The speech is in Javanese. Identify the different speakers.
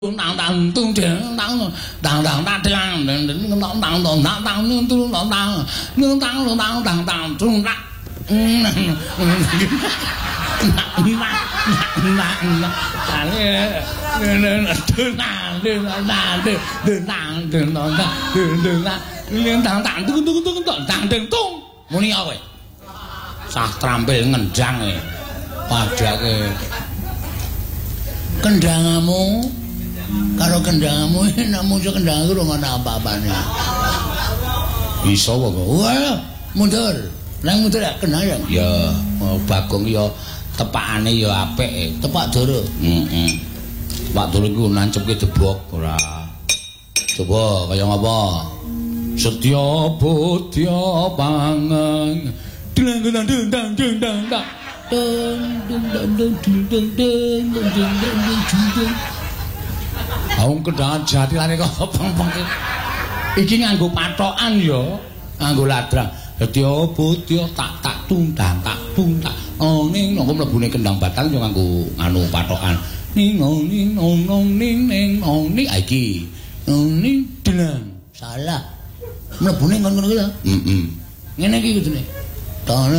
Speaker 1: 当当咚锵当当当当当当当当当当当当咚当当咚当咚当当当咚当muni kowe sah trampil ngendang e padake kendangamu karo kendangamu nek muncul kendang iku ora ana apa-apane bisa kok wah mundur nang mundur kendang ya Bagong ya tepakane ya apik tepak doro heeh tepak doro iku nancepke debok ora coba kaya ngapa Setya Bodya Pangang dang dang dang dang dang dang Aung kendangan jatilane kok peng-peng iki nganggo patokan ya nganggo ladrang Setya Bodya tak tundang tak ning nang mlebune kendang batang yo nganggo anu patokan ning ning ning ning iki ning delang salah mlebune ngono kuwi lho heeh ngene iki kudune dana